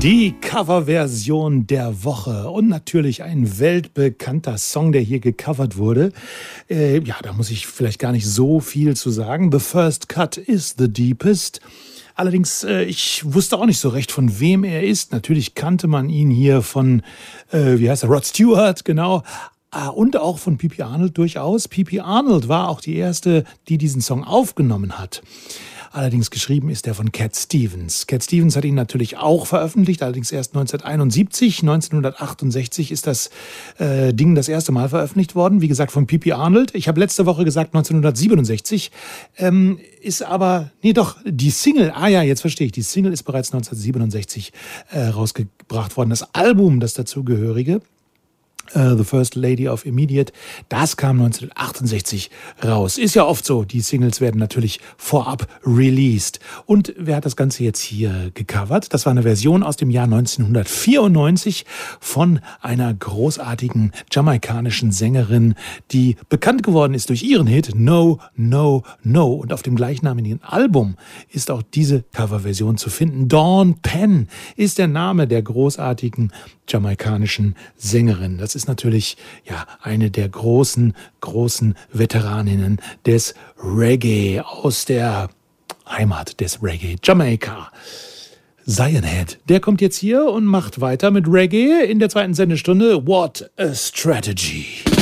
Die Coverversion der Woche und natürlich ein weltbekannter Song, der hier gecovert wurde. Ja, da muss ich vielleicht gar nicht so viel zu sagen. The First Cut is the Deepest. Allerdings, ich wusste auch nicht so recht, von wem er ist. Natürlich kannte man ihn hier von, wie heißt er, Rod Stewart, genau. Und auch von P.P. Arnold durchaus. P.P. Arnold war auch die erste, die diesen Song aufgenommen hat. Allerdings geschrieben ist er von Cat Stevens. Cat Stevens hat ihn natürlich auch veröffentlicht, allerdings erst 1971. 1968 ist das Ding das erste Mal veröffentlicht worden. Wie gesagt, von P.P. Arnold. Ich habe letzte Woche gesagt 1967. Ist aber, nee doch, die Single, jetzt verstehe ich, die Single ist bereits 1967 rausgebracht worden. Das Album, das dazugehörige, The First Lady of Immediate, das kam 1968 raus. Ist ja oft so, die Singles werden natürlich vorab released. Und wer hat das Ganze jetzt hier gecovert? Das war eine Version aus dem Jahr 1994 von einer großartigen jamaikanischen Sängerin, die bekannt geworden ist durch ihren Hit No, No, No. Und auf dem gleichnamigen Album ist auch diese Coverversion zu finden. Dawn Penn ist der Name der großartigen jamaikanischen Sängerin. Das ist natürlich ja eine der großen Veteraninnen des Reggae aus der Heimat des Reggae, Jamaika. Zion Head, der kommt jetzt hier und macht weiter mit Reggae in der zweiten Sendestunde. What a Strategy.